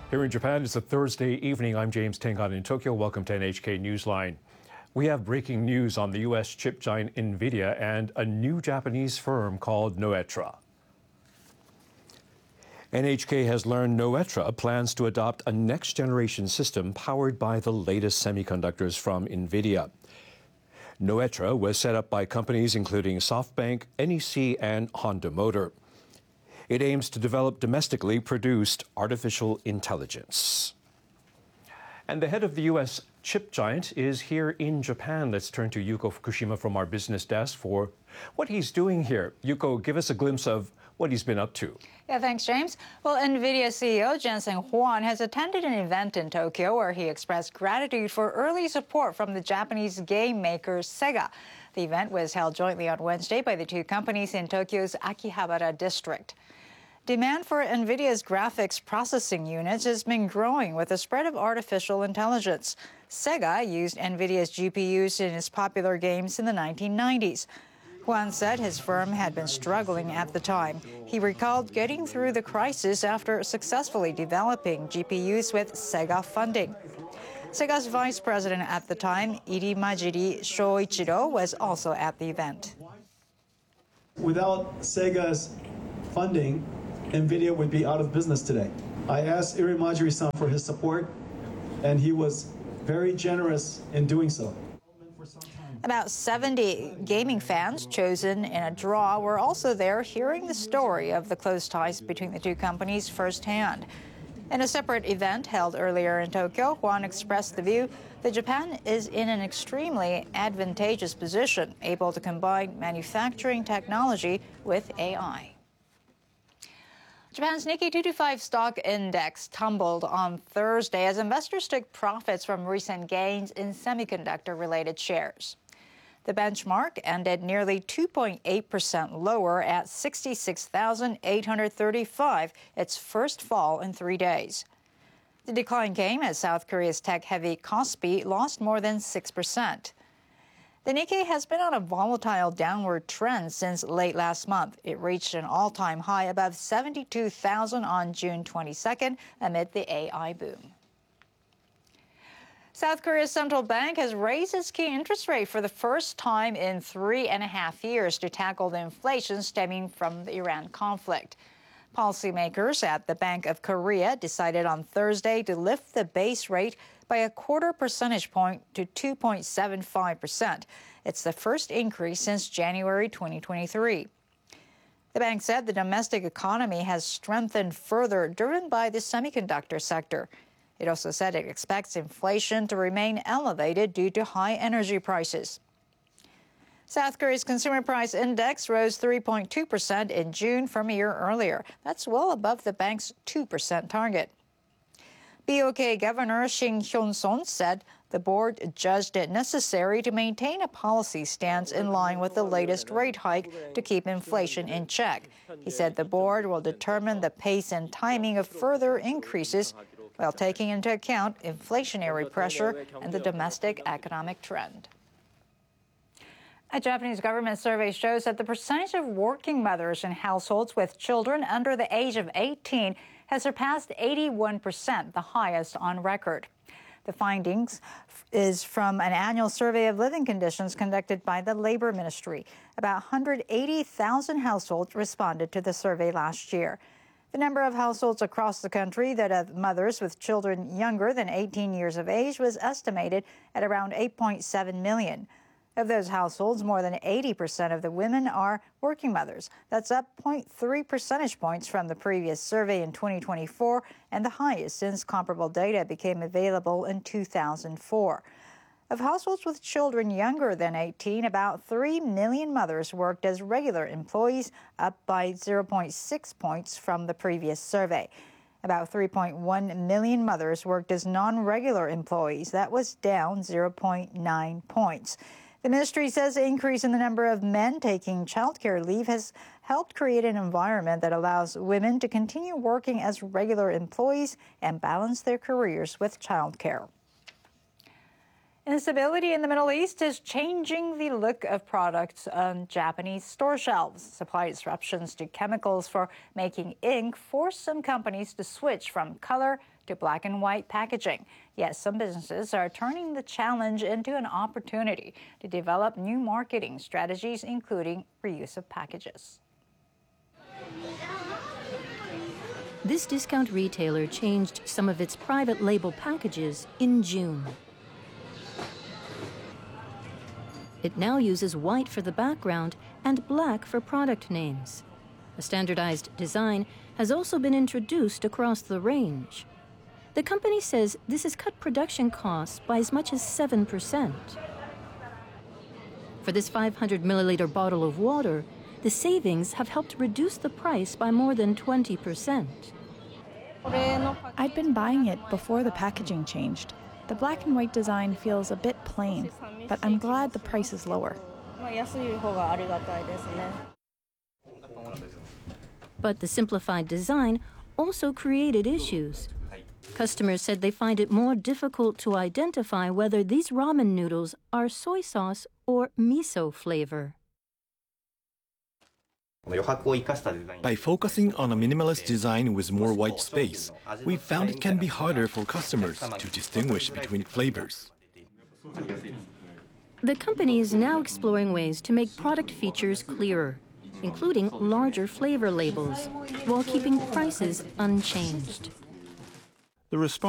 Here in Japan, it's a Thursday evening. I'm James Tengan in Tokyo. Welcome to NHK Newsline. We have breaking news on the U.S. chip giant NVIDIA and a new Japanese firm called Noetra. NHK has learned Noetra plans to adopt a next-generation system powered by the latest semiconductors from NVIDIA. Noetra was set up by companies including SoftBank, NEC, and Honda Motor. It aims to develop domestically produced artificial intelligence. And the head of the U.S. chip giant is here in Japan. Let's turn to Yuko Fukushima from our business desk for what he's doing here. Yuko, give us a glimpse of what he's been up to. Yeah, thanks, James. Well, NVIDIA CEO Jensen Huang has attended an event in Tokyo where he expressed gratitude for early support from the Japanese game maker Sega. The event was held jointly on Wednesday by the two companies in Tokyo's Akihabara district. Demand for NVIDIA's graphics processing units has been growing with the spread of artificial intelligence. Sega used NVIDIA's GPUs in its popular games in the 1990s. Huang said his firm had been struggling at the time. He recalled getting through the crisis after successfully developing GPUs with Sega funding. Sega's vice president at the time, Irimajiri Shoichiro, was also at the event. Without Sega's funding, NVIDIA would be out of business today. I asked Irimajiri-san for his support, and he was very generous in doing so. About 70 gaming fans chosen in a draw were also there hearing the story of the close ties between the two companies firsthand. In a separate event held earlier in Tokyo, Huang expressed the view that Japan is in an extremely advantageous position, able to combine manufacturing technology with AI. Japan's Nikkei 225 stock index tumbled on Thursday as investors took profits from recent gains in semiconductor-related shares. The benchmark ended nearly 2.8% lower at 66,835, its first fall in 3 days. The decline came as South Korea's tech-heavy Kospi lost more than 6%. The Nikkei has been on a volatile downward trend since late last month. It reached an all-time high above 72,000 on June 22nd amid the AI boom. South Korea's central bank has raised its key interest rate for the first time in 3.5 years to tackle the inflation stemming from the Iran conflict. Policymakers at the Bank of Korea decided on Thursday to lift the base rate by a quarter percentage point to 2.75%. It's the first increase since January 2023. The bank said the domestic economy has strengthened further, driven by the semiconductor sector. It also said it expects inflation to remain elevated due to high energy prices. South Korea's consumer price index rose 3.2% in June from a year earlier. That's well above the bank's 2% target. BOK Governor Shin Hyun-son said the board judged it necessary to maintain a policy stance in line with the latest rate hike to keep inflation in check. He said the board will determine the pace and timing of further increases while taking into account inflationary pressure and the domestic economic trend. A Japanese government survey shows that the percentage of working mothers in households with children under the age of 18 has surpassed 81%, the highest on record. The findings is from an annual survey of living conditions conducted by the Labor Ministry. About 180,000 households responded to the survey last year. The number of households across the country that have mothers with children younger than 18 years of age was estimated at around 8.7 million. Of those households, more than 80% of the women are working mothers. That's up 0.3 percentage points from the previous survey in 2024 and the highest since comparable data became available in 2004. Of households with children younger than 18, about 3 million mothers worked as regular employees, up by 0.6 points from the previous survey. About 3.1 million mothers worked as non-regular employees. That was down 0.9 points. The ministry says the increase in the number of men taking childcare leave has helped create an environment that allows women to continue working as regular employees and balance their careers with childcare. Instability in the Middle East is changing the look of products on Japanese store shelves. Supply disruptions to chemicals for making ink forced some companies to switch from color to black and white packaging. Yet some businesses are turning the challenge into an opportunity to develop new marketing strategies, including reuse of packages. This discount retailer changed some of its private label packages in June. It now uses white for the background and black for product names. A standardized design has also been introduced across the range. The company says this has cut production costs by as much as 7%. For this 500 milliliter bottle of water, the savings have helped reduce the price by more than 20%. I'd been buying it before the packaging changed. The black and white design feels a bit plain, but I'm glad the price is lower. But the simplified design also created issues. Customers said they find it more difficult to identify whether these ramen noodles are soy sauce or miso flavor. By focusing on a minimalist design with more white space, we found it can be harder for customers to distinguish between flavors. The company is now exploring ways to make product features clearer, including larger flavor labels, while keeping prices unchanged. The response